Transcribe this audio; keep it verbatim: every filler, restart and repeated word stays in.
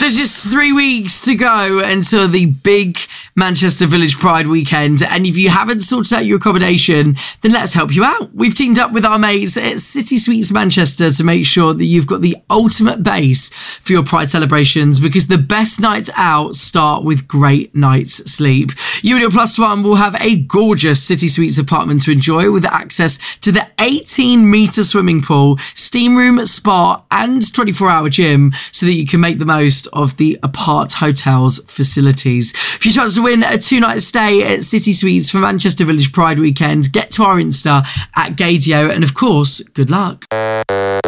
So just three weeks to go until the big Manchester Village Pride weekend. And if you haven't sorted out your accommodation, then let's help you out. We've teamed up with our mates at City Suites Manchester to make sure that you've got the ultimate base for your Pride celebrations, because the best nights out start with great night's sleep. You and your plus one will have a gorgeous City Suites apartment to enjoy with access to the eighteen metre swimming pool, steam room, spa and twenty-four hour gym, so that you can make the most of the apart hotel's facilities. If you chance to win a two-night stay at City Suites for Manchester Village Pride weekend, get to our Insta at Gaydio, and of course, good luck.